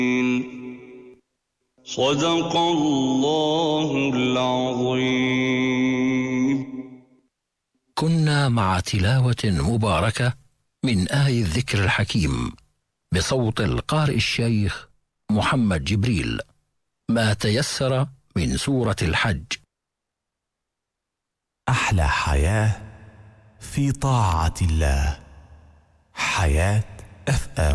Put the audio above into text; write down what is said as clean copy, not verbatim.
صدق الله العظيم. كنا مع تلاوة مباركة من آي الذكر الحكيم بصوت القارئ الشيخ محمد جبريل، ما تيسر من سورة الحج. أحلى حياة في طاعة الله، حياة FM.